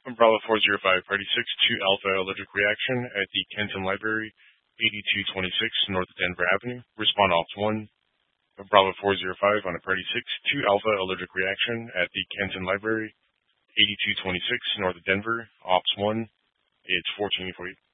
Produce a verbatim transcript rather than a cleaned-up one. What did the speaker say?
Umbrella four zero five, Party six, two Alpha allergic reaction at the Kenton Library, eighty-two twenty-six North Denver Avenue. Respond Ops one. Bravo four zero five on a Party six, two Alpha allergic reaction at the Kenton Library, eighty-two twenty-six North Denver. Ops one. It's fourteen forty.